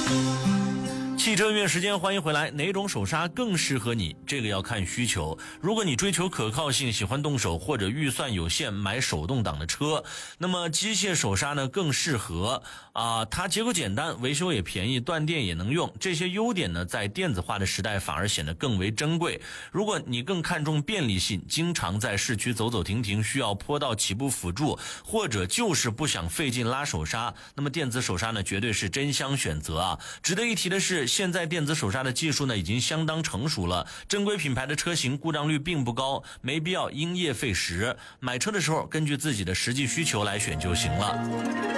汽车音乐时间，欢迎回来。哪种手刹更适合你？这个要看需求。如果你追求可靠性，喜欢动手，或者预算有限买手动挡的车，那么机械手刹呢更适合它结构简单，维修也便宜，断电也能用。这些优点呢，在电子化的时代反而显得更为珍贵。如果你更看重便利性，经常在市区走走停停，需要坡道起步辅助，或者就是不想费劲拉手刹，那么电子手刹呢绝对是真香选择啊。值得一提的是，现在电子手刹的技术呢已经相当成熟了，正规品牌的车型故障率并不高，没必要因噎废食。买车的时候根据自己的实际需求来选就行了。